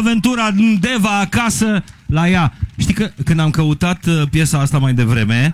Aventura, Deva acasă la ea. Știi că când am căutat piesa asta mai devreme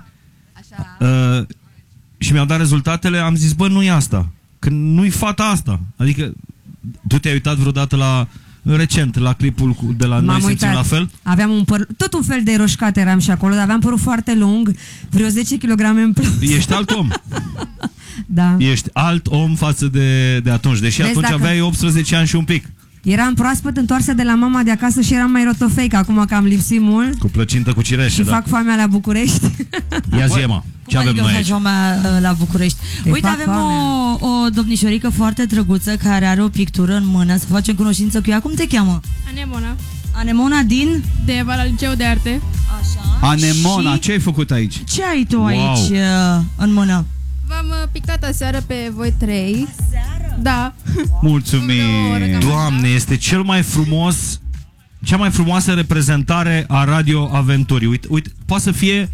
și mi-au dat rezultatele, am zis, bă, nu e asta. Că nu-i fata asta. Adică, tu te-ai uitat vreodată recent la clipul de la Noi Simțim la Fel? Aveam un păr, tot un fel de roșcat eram și acolo, dar aveam părul foarte lung, vreo 10 kg în plus. Ești alt om. Da. Ești alt om față de atunci, deși vezi, atunci aveai 18 ani și un pic. Eram proaspăt întoarsă de la mama de acasă și eram mai rotofeică, acum că am lipsit mult. Cu plăcintă cu cireșe, și fac foamea la București. Ia zi, Ema, ce avem noi aici? La București. Uite, avem o domnișorică foarte drăguță care are o pictură în mână, să facem cunoștință cu ea. Cum te cheamă? Anemona. Anemona din? Deva, la Liceu de Arte. Așa. Anemona, și ce ai făcut aici? Ce ai tu aici în mână? V-am pictat aseară pe voi trei. Aseară? Da. Mulțumim. Doamne, este cea mai frumoasă reprezentare a Radio Aventurii. Uite, poate să fie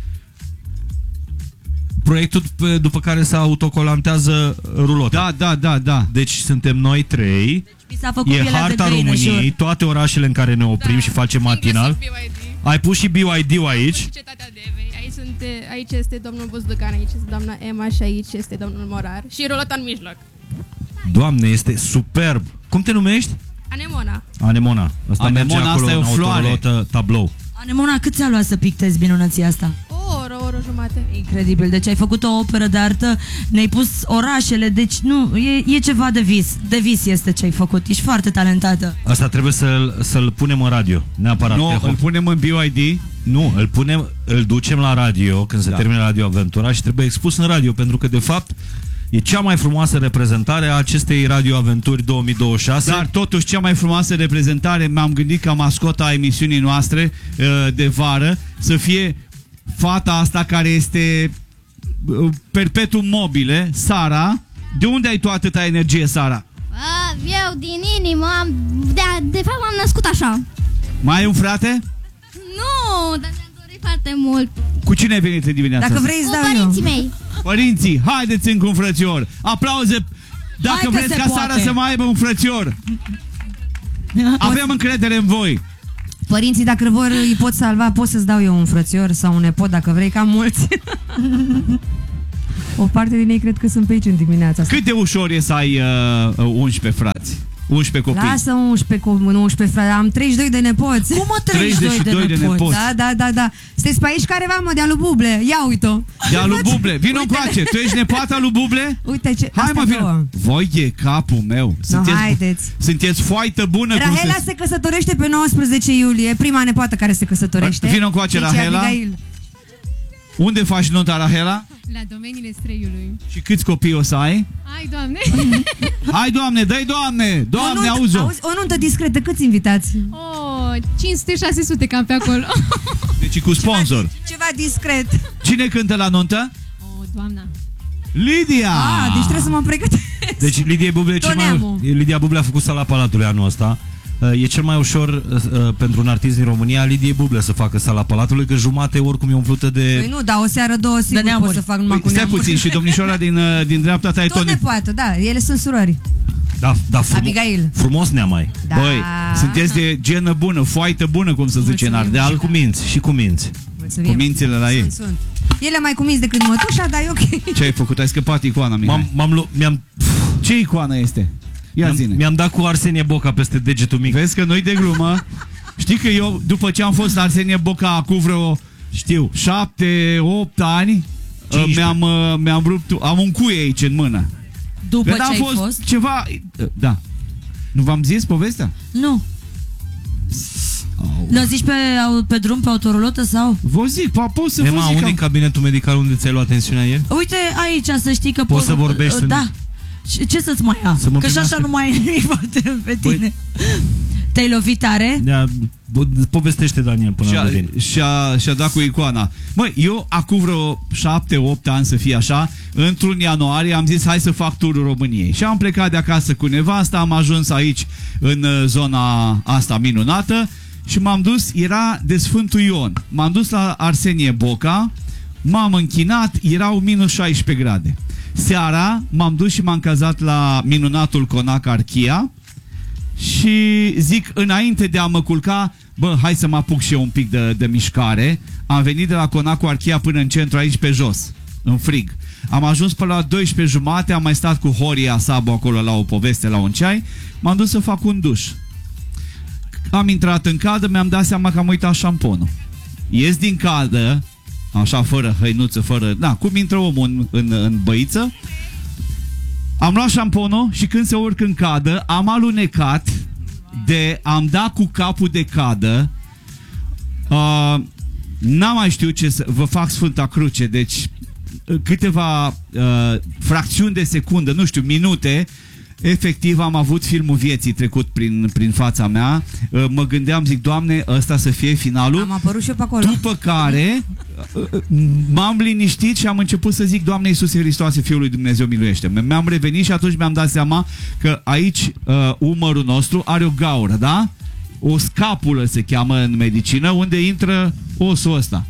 proiectul după care se autocolantează rulota. Da. Deci suntem noi trei. Deci, s-a făcut e harta României, toate orașele în care ne oprim și facem matinal. Ai pus și BYD-ul aici. Cetatea Devei. Aici este domnul Buzducan, aici este doamna Emma și aici este domnul Morar. Și rulota în mijloc. Doamne, este superb. Cum te numești? Anemona. Anemona. Anemona, asta e o floare. Tablou. Anemona, cât ți-a luat să pictezi minunăția asta? O oră jumate. Incredibil, deci ai făcut o operă de artă, ne-ai pus orașele, deci nu, e ceva de vis. De vis este ce ai făcut, ești foarte talentată. Asta trebuie să-l punem în radio, neapărat. Nu, îl punem în BYD. Nu, îl ducem la radio când se termină Radio Aventura și trebuie expus în radio, pentru că de fapt e cea mai frumoasă reprezentare a acestei Radio Aventuri 2026. Dar totuși cea mai frumoasă reprezentare, m-am gândit ca mascota a emisiunii noastre de vară să fie fata asta care este perpetuum mobile, Sara. De unde ai tu atâta energie, Sara? Eu din inimă, de fapt am născut așa. Mai ai un frate? Nu, dar mi-am dorit foarte mult. Cu cine ai venit în dimineața Dacă asta? vrei, îți dau părinții mei. Părinții, haideți încă un frățior. Aplauze dacă vreți ca Sara să mai aibă un frățior. Avem încredere în voi. Părinții, dacă vor, îi pot salva, pot să-ți dau eu un frățior sau un nepot, dacă vrei, cam mulți. O parte din ei cred că sunt pe aici în dimineața asta. Cât de ușor e să ai 11 frați? 11 copii. Lasă 11 frate, am 32 de nepoți. Cum mă 32 de nepoți? Da. Sunteți pe aici careva, mă, de-a lui Buble. Ia uite-o. De-a lui Buble. Vino încoace. Tu ești nepoata lui Buble? Uite ce. Hai mă, vino. Voi e capul meu. Sunteți foarte bună. Rahela se căsătorește pe 19 iulie. Prima nepoată care se căsătorește. Vino încoace, Rahela. Unde faci nunta, Rahela? La domeniile Streiului. Și câți copii o să ai? Hai, Doamne! Hai, Doamne, dă-i, Doamne! Doamne, auzi-o! O nuntă discretă, câți invitați? 500-600 cam pe acolo. Deci cu sponsor. Ceva discret. Cine cântă la nuntă? Doamna. Lidia! Deci trebuie să mă pregătesc. Deci Lidia Buble a făcut Sala Palatului anul ăsta. E cel mai ușor pentru un artist din România, Lidiei Buble, să facă Sala Palatului, că jumate oricum e umplută de... Păi nu, dar o seară, două sigur pot să fac numai cu neamuri. Stai puțin, și domnișoara din dreapta ta e tot nepoată, da, ele sunt surori. Da, Abigail. Frumos neamai. Da. Băi, sunteți de genă bună, foaită bună, cum să zice în Ardeal. Și cu minți, și cu minți. Cu mințile la ei. Sunt. Ele mai cu minți decât mătușa, dar e ok. Ce ai făcut? Ai scăpat icoana, Mihai. Ce icoană este? Mi-am dat cu Arsenie Boca peste degetul mic. Vezi că nu-i de glumă. Știi că eu, după ce am fost la Arsenie Boca acum vreo 7-8 ani, mi-am rupt, am un cui aici în mână. După ce ai fost? Ceva, da. Nu v-am zis povestea? Nu. Nu zici pe drum, pe autorulotă sau? Vă zic, poți să vă zic. Unde în cabinetul medical unde ți-ai luat tensiunea ieri? Uite aici, să știi că poți să vorbești. Da. Ce să-ți mai ia? Că și așa nu mai ai nimic pe tine. Te-ai lovit tare? Povestește, Daniel, până la vine. Și-a dat cu icoana. Măi, eu acum vreo 7-8 ani, să fie așa, într-un ianuarie am zis hai să fac turul României. Și am plecat de acasă cu nevasta, am ajuns aici în zona asta minunată și m-am dus, era de Sfântul Ion. M-am dus la Arsenie Boca, m-am închinat, erau minus 16 grade. Seara m-am dus și m-am cazat la minunatul Conac Archia și zic, înainte de a mă culca, bă, hai să mă apuc și eu un pic de mișcare. Am venit de la Conacul Archia până în centru, aici pe jos, în frig. Am ajuns până la 12:30, am mai stat cu Horia Sabu acolo la o poveste, la un ceai. M-am dus să fac un duș. Am intrat în cadă, mi-am dat seama că am uitat șamponul. Ies din cadă, așa, fără hăinuță, fără... Da, cum intră omul în băiță. Am luat șamponul și când se urc în cadă, am alunecat am dat cu capul de cadă. N-am mai știut ce să... Vă fac Sfânta Cruce, deci câteva fracțiuni de secundă, nu știu, minute, efectiv am avut filmul vieții trecut prin fața mea. Mă gândeam, zic, Doamne, ăsta să fie finalul. Am apărut și eu pe acolo. După care m-am liniștit și am început să zic, Doamne Iisuse Hristoase, Fiul lui Dumnezeu, miluiește-mă. Mi-am revenit și atunci mi-am dat seama că aici umărul nostru are o gaură, da? O scapulă se cheamă în medicină, unde intră osul ăsta.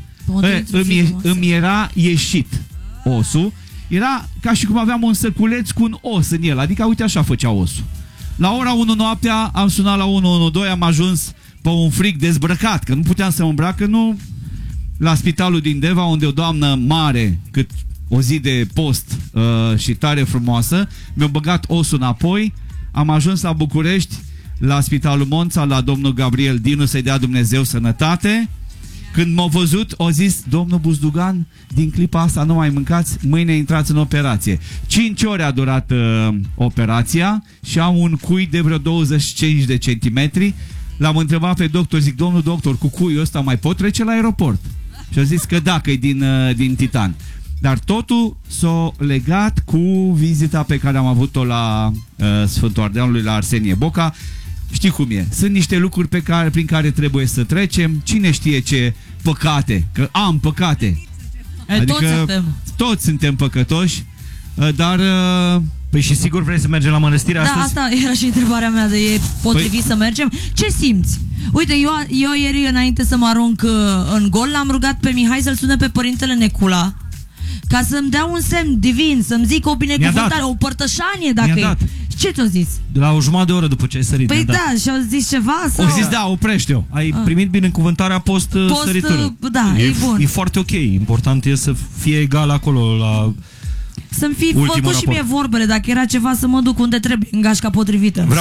Îmi era ieșit osul. Era ca și cum aveam un săculeț cu un os în el. Adică, uite, așa făcea osul. La ora 1 noaptea am sunat la 112, am ajuns pe un frig dezbrăcat, că nu puteam să mă îmbrac, că nu... La spitalul din Deva, unde o doamnă mare, cât o zi de post și tare frumoasă, mi-a băgat osul înapoi. Am ajuns la București, la Spitalul Monța, la domnul Gabriel Dinu, să-i dea Dumnezeu sănătate. Când m-a văzut, a zis, domnul Buzdugan, din clipa asta nu mai mâncați, mâine intrați în operație. 5 ore a durat operația și am un cui de vreo 25 de centimetri. L-am întrebat pe doctor, zic, domnul doctor, cu cuiul ăsta mai pot trece la aeroport? Și a zis că da, că e din titan. Dar totul s-a legat cu vizita pe care am avut-o la Sfântul Ardealului, la Arsenie Boca. Știi cum e? Sunt niște lucruri prin care trebuie să trecem. Cine știe ce păcate, că am păcate. Adică toți suntem păcătoși, dar... Păi și sigur vrei să mergem la mănăstire astăzi? Da, asta era și întrebarea mea, de e potrivit să mergem. Ce simți? Uite, eu ieri, înainte să mă arunc în gol, l-am rugat pe Mihai să-l sune pe Părintele Necula, ca să-mi dea un semn divin, să-mi zic o binecuvântare, o părtășanie, dacă e. Ce ți-o zis? De la o jumătate de oră după ce ai sărit. Păi da, și-au zis ceva? Sau... O zis, da, oprește-o. Ai primit binecuvântarea post-săritură. Da, e bun. E foarte ok. Important e să fie egal acolo la... Să-mi fi făcut și mie vorbele, dacă era ceva să mă duc unde trebuie, în gașca potrivită.